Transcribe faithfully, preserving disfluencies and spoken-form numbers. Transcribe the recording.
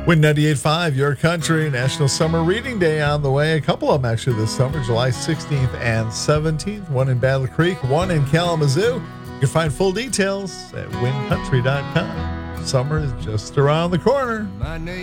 Win ninety-eight point five, Your Country, National Summer Reading Day on the way. A couple of them actually this summer, July sixteenth and seventeenth. One in Battle Creek, one in Kalamazoo. You can find full details at win country dot com. Summer is just around the corner. My name